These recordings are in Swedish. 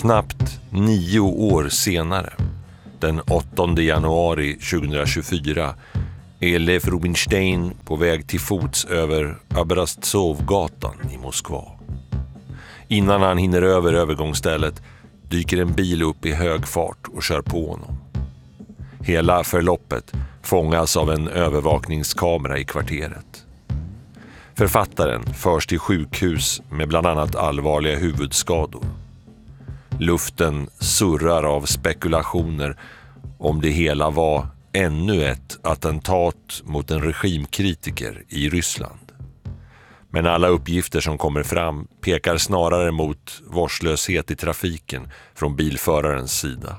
Knappt 9 år senare, den 8 januari 2024, är Lev Rubinstein på väg till fots över Abrastsovgatan i Moskva. Innan han hinner över övergångsstället dyker en bil upp i hög fart och kör på honom. Hela förloppet fångas av en övervakningskamera i kvarteret. Författaren förs till sjukhus med bland annat allvarliga huvudskador. Luften surrar av spekulationer om det hela var ännu ett attentat mot en regimkritiker i Ryssland. Men alla uppgifter som kommer fram pekar snarare mot vårdslöshet i trafiken från bilförarens sida.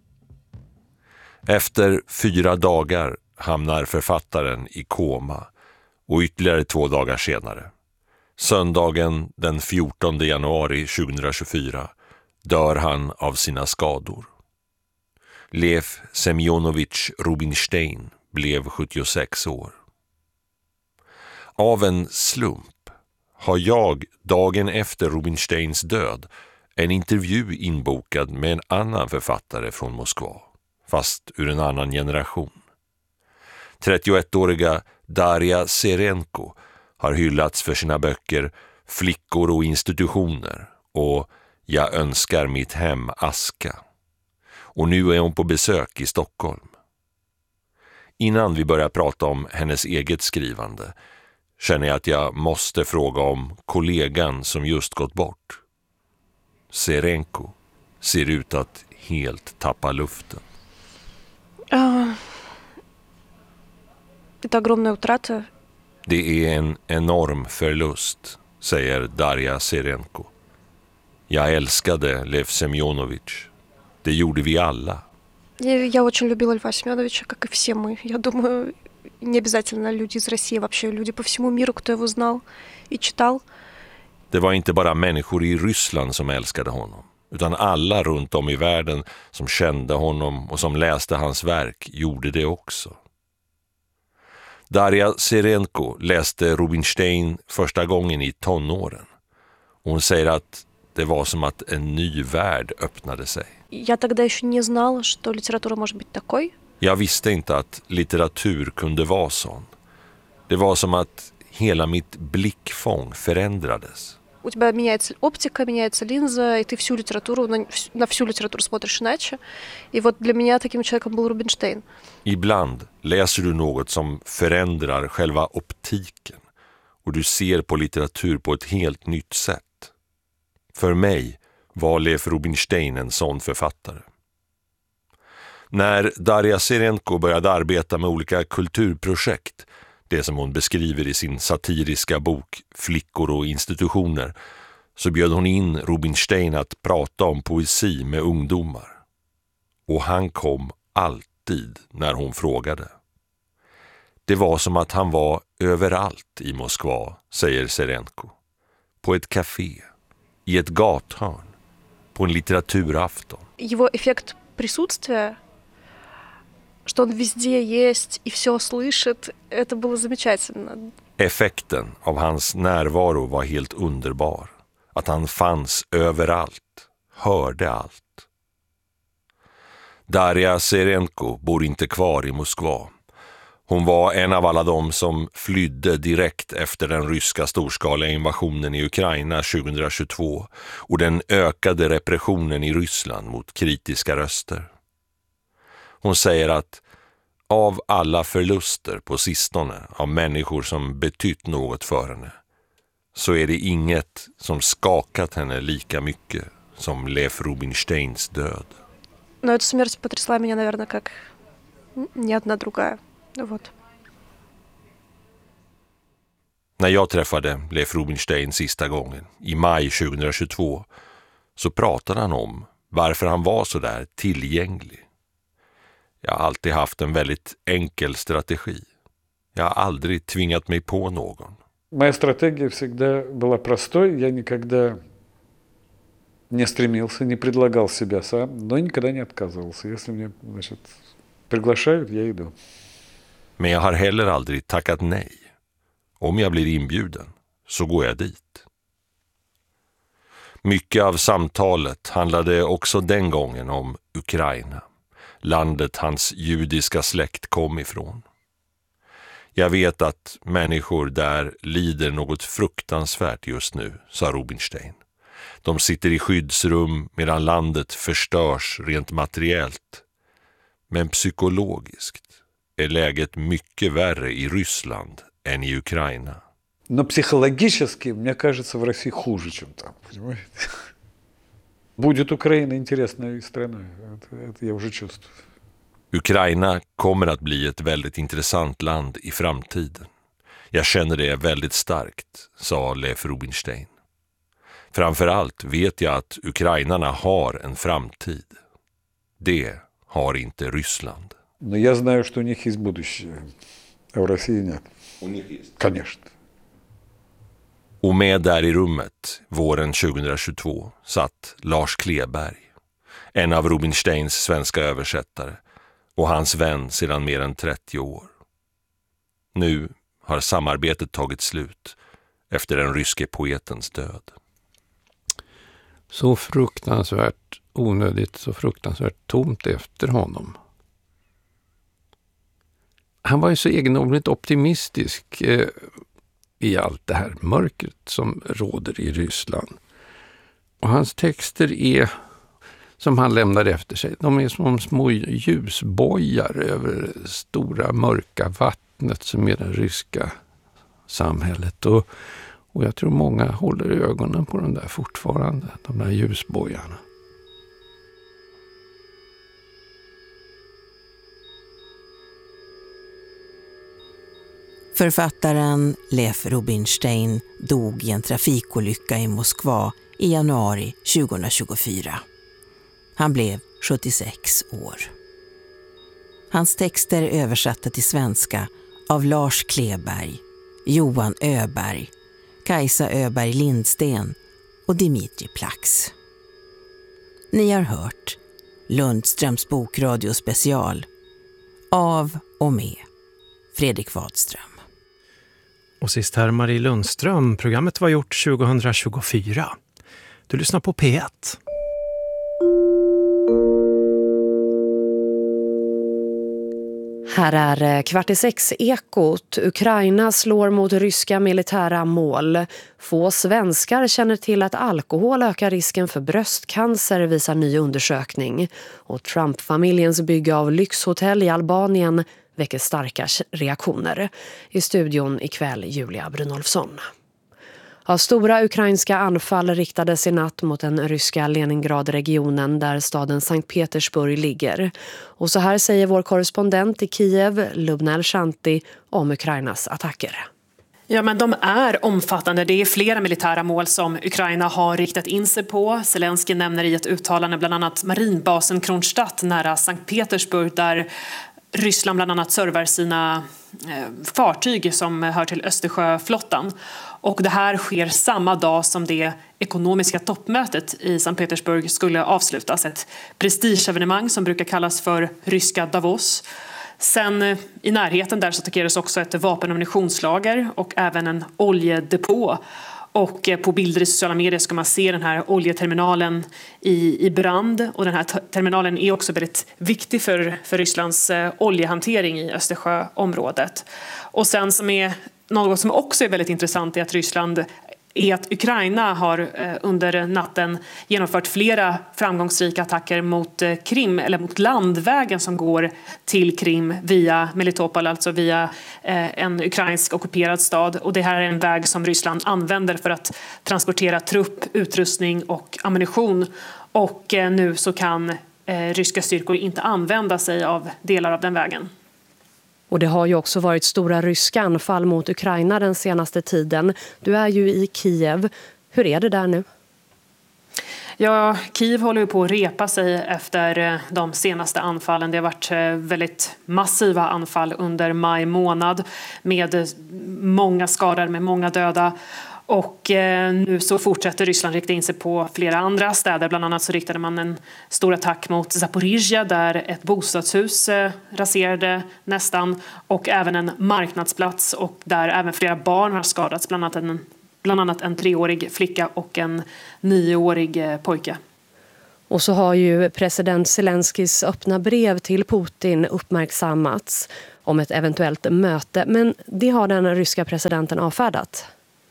Efter 4 dagar hamnar författaren i koma och ytterligare 2 dagar senare, söndagen den 14 januari 2024, dör han av sina skador. Lev Semyonovich Rubinstein blev 76 år. Av en slump har jag dagen efter Rubinsteins död en intervju inbokad med en annan författare från Moskva, fast ur en annan generation. 31-åriga Daria Serenko har hyllats för sina böcker Flickor och institutioner och Jag önskar mitt hem aska. Och nu är hon på besök i Stockholm. Innan vi börjar prata om hennes eget skrivande känner jag att jag måste fråga om kollegan som just gått bort. Serenko ser ut att helt tappa luften. Это огромная утрата. Det är en enorm förlust, säger Daria Serenko. Jag älskade Lev Semyonovich. Det gjorde vi alla. Я очень любила Льва Семеновича, как и все мы. Я думаю, не обязательно люди из России, вообще люди по всему миру, кто его знал и читал. Det var inte bara människor i Ryssland som älskade honom, utan alla runt om i världen som kände honom och som läste hans verk gjorde det också. Daria Serenko läste Rubinstein första gången i tonåren. Hon säger att det var som att en ny värld öppnade sig. Я тогда еще не знала, что литература может быть такой. Jag visste inte att litteratur kunde vara sån. Det var som att hela mitt blickfång förändrades. У тебя меняется оптика, меняется линза, и ты всю литературу, на всю литературу смотришь иначе. И вот для меня таким человеком был Рубинштейн. Ibland läser du något som förändrar själva optiken och du ser på litteratur på ett helt nytt sätt. För mig var Lev Rubinstein en sån författare. När Daria Serenko började arbeta med olika kulturprojekt, det som hon beskriver i sin satiriska bok Flickor och institutioner, så bjöd hon in Rubinstein att prata om poesi med ungdomar. Och han kom alltid när hon frågade. Det var som att han var överallt i Moskva, säger Serenko. På ett café, i ett gathörn, på en litteraturafton. Его эффект присутствия, что он везде есть и все слышит, это было замечательно. Effekten av hans närvaro var helt underbar. Att han fanns överallt, hörde allt. Daria Serenko bor inte kvar i Moskva. Hon var en av alla dem som flydde direkt efter den ryska storskaliga invasionen i Ukraina 2022 och den ökade repressionen i Ryssland mot kritiska röster. Hon säger att av alla förluster på sistone av människor som betytt något för henne så är det inget som skakat henne lika mycket som Lev Rubinsteins död. Но эта смерть потрясла меня, наверное, как ни одна другая. Вот. När jag träffade Lev Rubinstein sista gången, i maj 2022, så pratade han om varför han var så där tillgänglig. Jag har alltid haft en väldigt enkel strategi. Jag har aldrig tvingat mig på någon. Моя стратегия всегда была простой. Я никогда не стремился, не предлагал себя сам, но никогда не отказывался. Если меня, значит, приглашают, я иду. Men jag har heller aldrig tackat nej. Om jag blir inbjuden så går jag dit. Mycket av samtalet handlade också den gången om Ukraina, landet hans judiska släkt kom ifrån. Jag vet att människor där lider något fruktansvärt just nu, sa Rubinstein. De sitter i skyddsrum medan landet förstörs rent materiellt. Men psykologiskt är läget mycket värre i Ryssland än i Ukraina. Но психологически, мне кажется, в России хуже, чем там. Понимаете? Будет Украина интересной страной. Это я уже чувствую. Ukraina kommer att bli ett väldigt intressant land i framtiden. Jag känner det väldigt starkt, sa Lev Rubinstein. Framförallt vet jag att ukrainarna har en framtid. Det har inte Ryssland. Но я знаю, что у них есть будущее, а в России нет. У них есть. Конечно. Och med där i rummet, våren 2022, satt Lars Kleberg, en av Rubinsteins svenska översättare och hans vän sedan mer än 30 år. Nu har samarbetet tagit slut efter den ryske poetens död. Så fruktansvärt onödigt, så fruktansvärt tomt efter honom. Han var ju så egendomligt optimistisk i allt det här mörkret som råder i Ryssland. Och hans texter är, som han lämnar efter sig, de är som små ljusbojar över stora mörka vattnet som är det ryska samhället. Och jag tror många håller ögonen på de där fortfarande, de där ljusbojarna. Författaren Lev Rubinstein dog i en trafikolycka i Moskva i januari 2024. Han blev 76 år. Hans texter är översatta till svenska av Lars Kleberg, Johan Öberg, Kajsa Öberg Lindsten och Dimitri Plax. Ni har hört Lundströms bokradio special av och med Fredrik Wadström. Och sist här Marie Lundström. Programmet var gjort 2024. Du lyssnar på P1. Här är 5:45 Ekot. Ukraina slår mot ryska militära mål. Få svenskar känner till att alkohol ökar risken för bröstcancer, visar ny undersökning. Och Trump-familjens bygge av lyxhotell i Albanien väcker starka reaktioner. I studion ikväll Julia Brynolfsson. Stora ukrainska anfall riktades i natt mot den ryska Leningradregionen där staden Sankt Petersburg ligger. Och så här säger vår korrespondent i Kiev, Lubna Elshanti, om Ukrainas attacker. Ja, men de är omfattande. Det är flera militära mål som Ukraina har riktat in sig på. Zelensky nämner i ett uttalande bland annat marinbasen Kronstadt nära Sankt Petersburg där Ryssland bland annat servar sina fartyg som hör till Östersjöflottan. Och det här sker samma dag som det ekonomiska toppmötet i Sankt Petersburg skulle avslutas. Ett prestigeevenemang som brukar kallas för ryska Davos. Sen i närheten där så attackeras också ett vapen- och ammunitionslager och även en oljedepå. Och på bilder i sociala medier ska man se den här oljeterminalen i brand. Och den här terminalen är också väldigt viktig för Rysslands oljehantering i Östersjöområdet. Och sen som är något som också är väldigt intressant är att Ukraina har under natten genomfört flera framgångsrika attacker mot Krim, eller mot landvägen som går till Krim via Melitopol, alltså via en ukrainsk ockuperad stad. Och det här är en väg som Ryssland använder för att transportera trupp, utrustning och ammunition. Och nu så kan ryska styrkor inte använda sig av delar av den vägen. Och det har ju också varit stora ryska anfall mot Ukraina den senaste tiden. Du är ju i Kiev. Hur är det där nu? Ja, Kiev håller ju på att repa sig efter de senaste anfallen. Det har varit väldigt massiva anfall under maj månad med många skadade, med många döda. Och nu så fortsätter Ryssland rikta in sig på flera andra städer. Bland annat så riktade man en stor attack mot Zaporizjzja där ett bostadshus raserade nästan. Och även en marknadsplats och där även flera barn har skadats. Bland annat en bland annat en 3-årig flicka och en 9-årig pojke. Och så har ju president Zelenskis öppna brev till Putin uppmärksammats om ett eventuellt möte. Men det har den ryska presidenten avfärdat.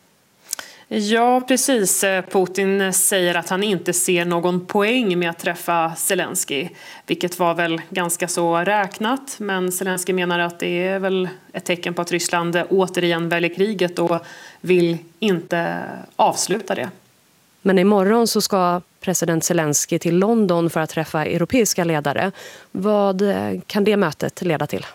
Ja, precis. Putin säger att han inte ser någon poäng med att träffa Zelensky, vilket var väl ganska så räknat. Men Zelensky menar att det är väl ett tecken på att Ryssland återigen väljer kriget och vill inte avsluta det. Men imorgon så ska president Zelensky till London för att träffa europeiska ledare. Vad kan det mötet leda till?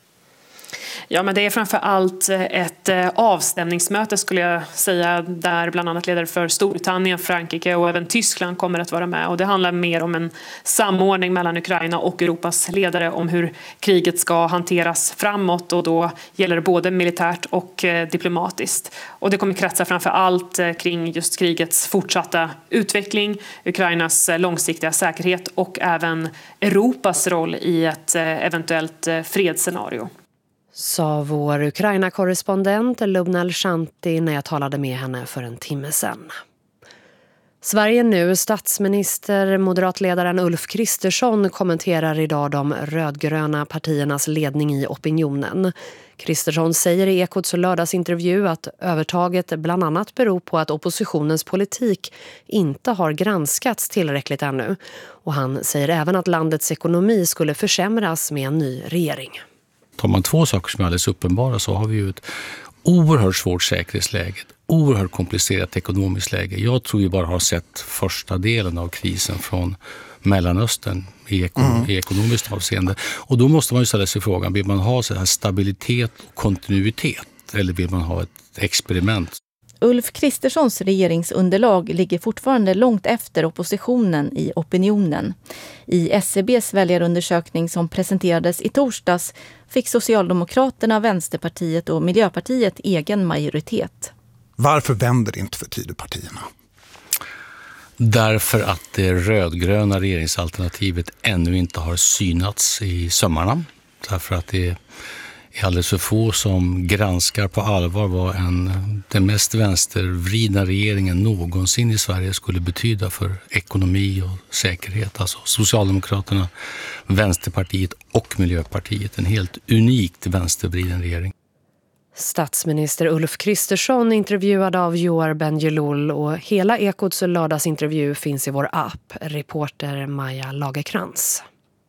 Ja, men det är framför allt ett avstämningsmöte skulle jag säga, där bland annat ledare för Storbritannien, Frankrike och även Tyskland kommer att vara med. Och det handlar mer om en samordning mellan Ukraina och Europas ledare om hur kriget ska hanteras framåt, och då gäller det både militärt och diplomatiskt. Och det kommer kretsa framför allt kring just krigets fortsatta utveckling, Ukrainas långsiktiga säkerhet och även Europas roll i ett eventuellt fredsscenario. Sa vår Ukraina-korrespondent Lubna Alshanti när jag talade med henne för en timme sedan. Sverige nu, statsminister, moderatledaren Ulf Kristersson kommenterar idag de rödgröna partiernas ledning i opinionen. Kristersson säger i Ekots lördagsintervju att övertaget bland annat beror på att oppositionens politik inte har granskats tillräckligt ännu. Och han säger även att landets ekonomi skulle försämras med en ny regering. Tar man två saker som är alldeles uppenbara så har vi ju ett oerhört svårt säkerhetsläge, ett oerhört komplicerat ekonomiskt läge. Jag tror vi bara har sett första delen av krisen från Mellanöstern i ekonomiskt avseende. Och då måste man ju ställa sig frågan, vill man ha så här stabilitet och kontinuitet eller vill man ha ett experiment? Ulf Kristerssons regeringsunderlag ligger fortfarande långt efter oppositionen i opinionen. I SCBs väljarundersökning som presenterades i torsdags fick Socialdemokraterna, Vänsterpartiet och Miljöpartiet egen majoritet. Varför vänder inte för Tidöpartierna? Därför att det rödgröna regeringsalternativet ännu inte har synats i sömmarna. Därför att det är alldeles för få som granskar på allvar vad den mest vänstervridna regeringen någonsin i Sverige skulle betyda för ekonomi och säkerhet. Alltså Socialdemokraterna, Vänsterpartiet och Miljöpartiet. En helt unikt vänstervriden regering. Statsminister Ulf Kristersson intervjuad av Joar Bendjelloul, och hela Ekots lördagsintervju finns i vår app. Reporter Maja Lagerkrans.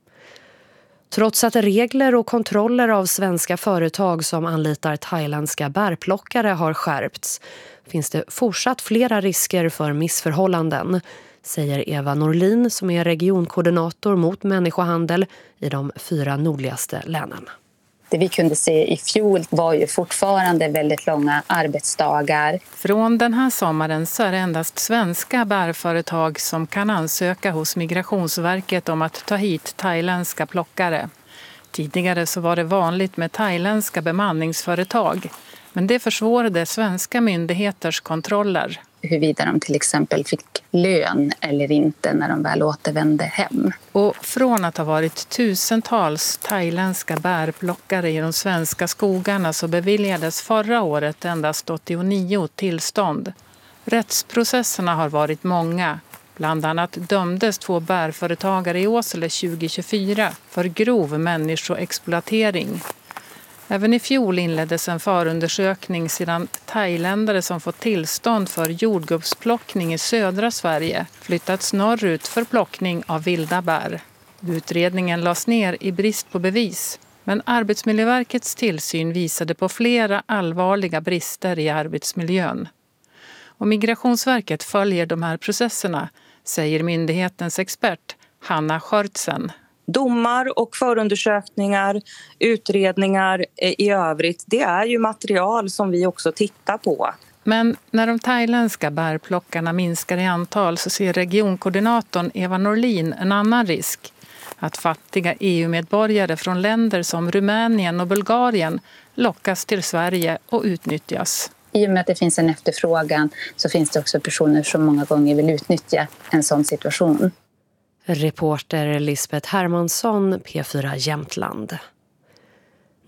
Trots att regler och kontroller av svenska företag som anlitar thailändska bärplockare har skärpts finns det fortsatt flera risker för missförhållanden, säger Eva Norlin som är regionkoordinator mot människohandel i de 4 nordligaste länen. Det vi kunde se i fjol var ju fortfarande väldigt långa arbetsdagar. Från den här sommaren så är det endast svenska bärföretag som kan ansöka hos Migrationsverket om att ta hit thailändska plockare. Tidigare så var det vanligt med thailändska bemanningsföretag, men det försvårade svenska myndigheters kontroller. Huruvida de till exempel fick lön eller inte när de väl återvände hem. Och från att ha varit tusentals thailändska bärplockare i de svenska skogarna så beviljades förra året endast 89 tillstånd. Rättsprocesserna har varit många. Bland annat dömdes 2 bärföretagare i Åsele 2024 för grov människoexploatering. Även i fjol inleddes en förundersökning sedan thailändare som fått tillstånd för jordgubbsplockning i södra Sverige flyttats norrut för plockning av vilda bär. Utredningen lades ner i brist på bevis, men Arbetsmiljöverkets tillsyn visade på flera allvarliga brister i arbetsmiljön. Och Migrationsverket följer de här processerna, säger myndighetens expert Hanna Skörtsen. Domar och förundersökningar, utredningar i övrigt, det är ju material som vi också tittar på. Men när de thailändska bärplockarna minskar i antal så ser regionkoordinatorn Eva Norlin en annan risk. Att fattiga EU-medborgare från länder som Rumänien och Bulgarien lockas till Sverige och utnyttjas. I och med att det finns en efterfrågan så finns det också personer som många gånger vill utnyttja en sån situation. Reporter Lisbeth Hermansson, P4 Jämtland.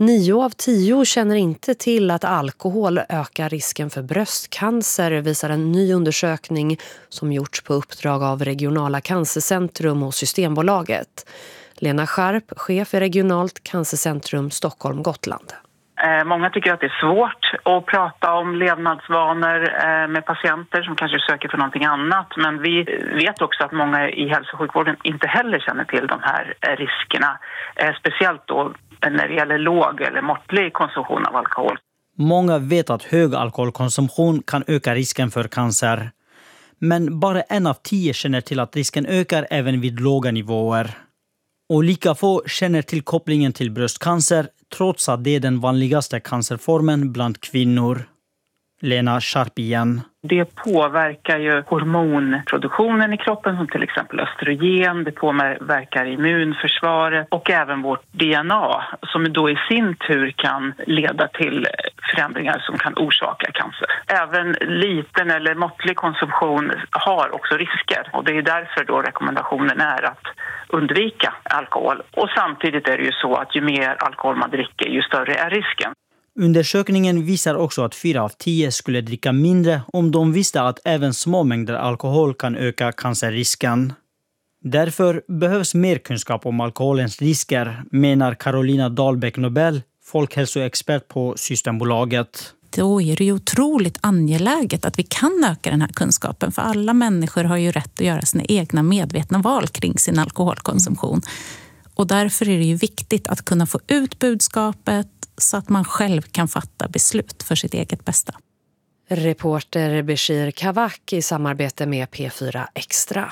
9 av 10 känner inte till att alkohol ökar risken för bröstcancer, visar en ny undersökning som gjorts på uppdrag av regionala cancercentrum och Systembolaget. Lena Scharp, chef i regionalt cancercentrum Stockholm-Gotland. Många tycker att det är svårt att prata om levnadsvanor med patienter som kanske söker för någonting annat. Men vi vet också att många i hälso- och sjukvården inte heller känner till de här riskerna. Speciellt då när det gäller låg eller måttlig konsumtion av alkohol. Många vet att hög alkoholkonsumtion kan öka risken för cancer. Men bara 1 av 10 känner till att risken ökar även vid låga nivåer. Och lika få känner till kopplingen till bröstcancer trots att det är den vanligaste cancerformen bland kvinnor. Lena Scharp igen. Det påverkar ju hormonproduktionen i kroppen som till exempel östrogen. Det påverkar immunförsvaret och även vårt DNA som då i sin tur kan leda till förändringar som kan orsaka cancer. Även liten eller måttlig konsumtion har också risker och det är därför då rekommendationen är att undvika alkohol. Och samtidigt är det ju så att ju mer alkohol man dricker ju större är risken. Undersökningen visar också att 4 av 10 skulle dricka mindre om de visste att även små mängder alkohol kan öka cancerrisken. Därför behövs mer kunskap om alkoholens risker, menar Carolina Dahlbäck-Nobel, folkhälsoexpert på Systembolaget. Då är det ju otroligt angeläget att vi kan öka den här kunskapen, för alla människor har ju rätt att göra sina egna medvetna val kring sin alkoholkonsumtion. Och därför är det ju viktigt att kunna få ut budskapet så att man själv kan fatta beslut för sitt eget bästa. Reporter Beshir Kavak i samarbete med P4 Extra.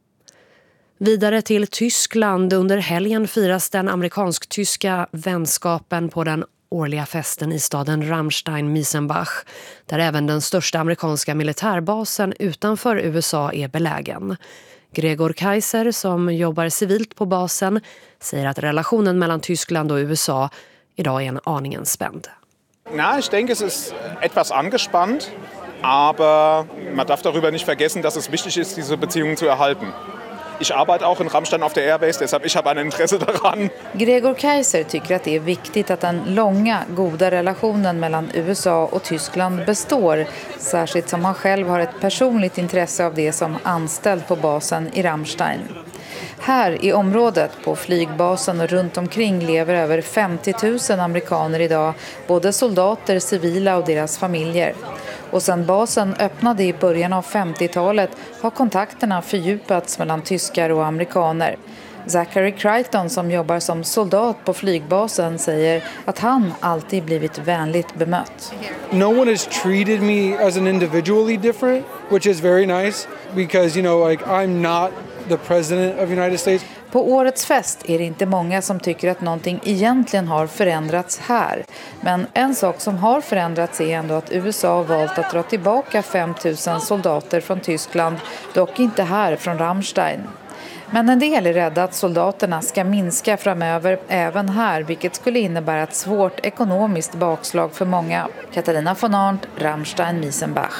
Vidare till Tyskland. Under helgen firas den amerikansk-tyska vänskapen på den årliga festen i staden Ramstein-Miesenbach, där även den största amerikanska militärbasen utanför USA är belägen. Gregor Kaiser, som jobbar civilt på basen, säger att relationen mellan Tyskland och USA idag är en aningen spänd. Na, ich denke, es ist etwas angespannt, aber man darf darüber nicht vergessen, dass es wichtig ist, diese Beziehungen zu erhalten. Ich arbeite auch in Ramstein auf der Airbase, deshalb ich habe ein Interesse daran. Gregor Kaiser tycker att det är viktigt att den långa, goda relationen mellan USA och Tyskland består, särskilt som han själv har ett personligt intresse av det som anställd på basen i Ramstein. Här i området, på flygbasen och runt omkring, lever över 50 000 amerikaner idag, både soldater, civila och deras familjer. Och sedan basen öppnade i början av 50-talet har kontakterna fördjupats mellan tyskar och amerikaner. Zachary Crichton, som jobbar som soldat på flygbasen, säger att han alltid blivit vänligt bemött. No one has treated me as an individually different, which is very nice because, you know, like I'm not the president of the United States. På årets fest är det inte många som tycker att någonting egentligen har förändrats här. Men en sak som har förändrats är ändå att USA har valt att dra tillbaka 5 000 soldater från Tyskland, dock inte här från Ramstein. Men en del är rädda att soldaterna ska minska framöver även här, vilket skulle innebära ett svårt ekonomiskt bakslag för många. Katarina von Arndt, Ramstein-Miesenbach.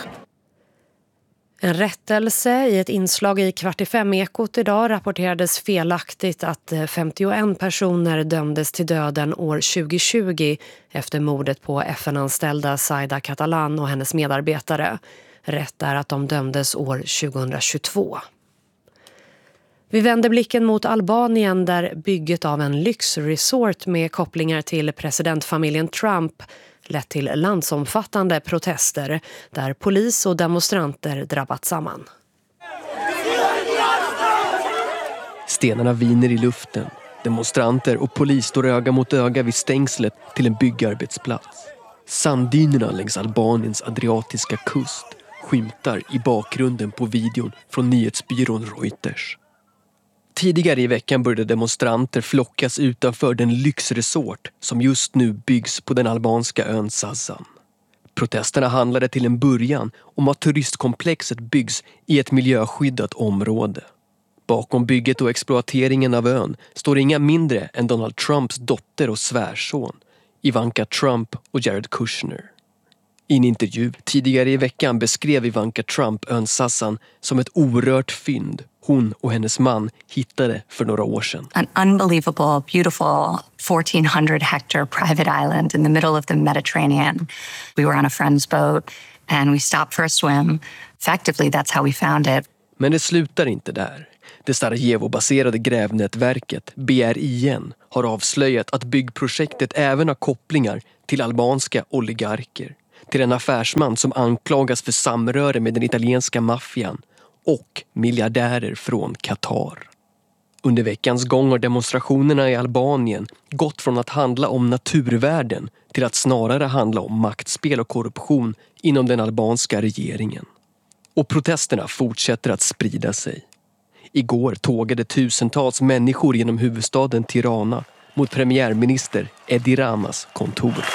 En rättelse i ett inslag i 4:45-ekot idag rapporterades felaktigt att 51 personer dömdes till döden år 2020 efter mordet på FN-anställda Zaida Catalan och hennes medarbetare. Rätt är att de dömdes år 2022. Vi vänder blicken mot Albanien, där bygget av en lyxresort med kopplingar till presidentfamiljen Trump lett till landsomfattande protester där polis och demonstranter drabbat samman. Stenarna viner i luften. Demonstranter och polis står öga mot öga vid stängslet till en byggarbetsplats. Sanddynerna längs Albaniens adriatiska kust skymtar i bakgrunden på videon från nyhetsbyrån Reuters. Tidigare i veckan började demonstranter flockas utanför den lyxresort som just nu byggs på den albanska ön Sazan. Protesterna handlade till en början om att turistkomplexet byggs i ett miljöskyddat område. Bakom bygget och exploateringen av ön står inga mindre än Donald Trumps dotter och svärson, Ivanka Trump och Jared Kushner. I en intervju tidigare i veckan beskrev Ivanka Trump ön Sassan som ett orört fynd hon och hennes man hittade för några år sedan. An unbelievable, beautiful 1,400 hectare private island in the middle of the Mediterranean. We were on a friend's boat and we stopped for a swim. Effectively, that's how we found it. Men det slutar inte där. Det Sarajevo-baserade grävnätverket BRIN har avslöjat att byggprojektet även har kopplingar till albanska oligarker, till en affärsman som anklagas för samröre med den italienska maffian och miljardärer från Qatar. Under veckans gång har demonstrationerna i Albanien gått från att handla om naturvärden till att snarare handla om maktspel och korruption inom den albanska regeringen. Och protesterna fortsätter att sprida sig. Igår tågade tusentals människor genom huvudstaden Tirana mot premiärminister Edi Ramas kontor.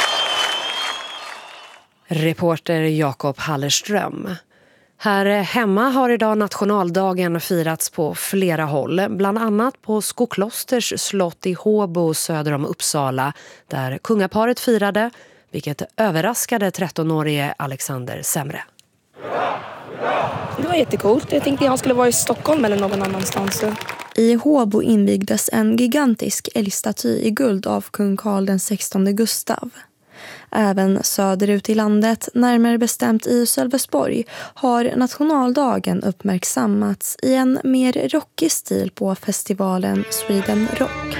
Reporter Jakob Hallerström. Här hemma har idag nationaldagen firats på flera håll, bland annat på Skoklosters slott i Håbo söder om Uppsala, där kungaparet firade, vilket överraskade 13-årige Alexander Semre. Det var jättecoolt. Jag tänkte att han skulle vara i Stockholm eller någon annanstans. I Håbo invigdes en gigantisk älgstaty i guld av kung Carl den 16 Gustav. Även söderut i landet, närmare bestämt i Sölvesborg, har nationaldagen uppmärksammats i en mer rockig stil på festivalen Sweden Rock.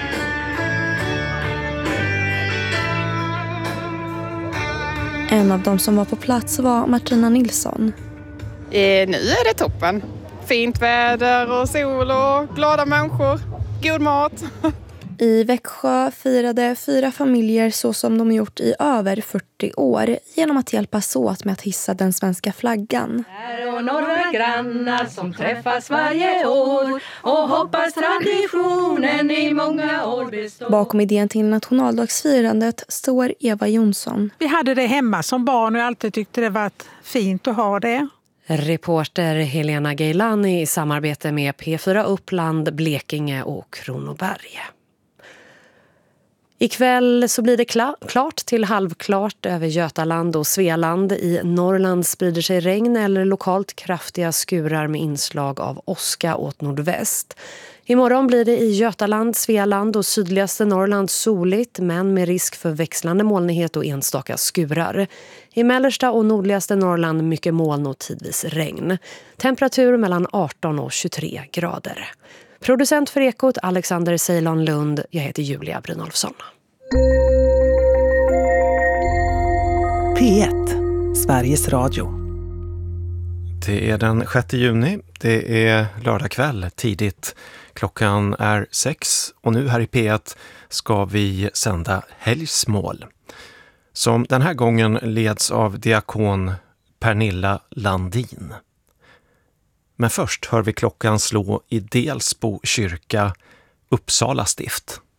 En av dem som var på plats var Martina Nilsson. Nu är det toppen. Fint väder och sol och glada människor. God mat. I Växjö firade 4 familjer så som de gjort i över 40 år genom att hjälpas åt med att hissa den svenska flaggan. Här och några grannar som träffas varje år och hoppas traditionen i många år består. Bakom idén till nationaldagsfirandet står Eva Jonsson. Vi hade det hemma som barn och jag alltid tyckte det var fint att ha det. Reporter Helena Geilani i samarbete med P4 Uppland, Blekinge och Kronoberg. Ikväll så blir det klart till halvklart över Götaland och Svealand. I Norrland sprider sig regn eller lokalt kraftiga skurar med inslag av åska åt nordväst. Imorgon blir det i Götaland, Svealand och sydligaste Norrland soligt men med risk för växlande molnighet och enstaka skurar. I mellersta och nordligaste Norrland mycket moln och tidvis regn. Temperatur mellan 18 och 23 grader. Producent för Ekot Alexander Ceylon Lund. Jag heter Julia Brynolfsson. P1, Sveriges Radio. Det är den 6 juni. Det är lördag kväll tidigt. Klockan är 6 och nu här i P1 ska vi sända Helgsmål. Som den här gången leds av diakon Pernilla Landin. Men först hör vi klockan slå i Delsbo kyrka, Uppsala stift.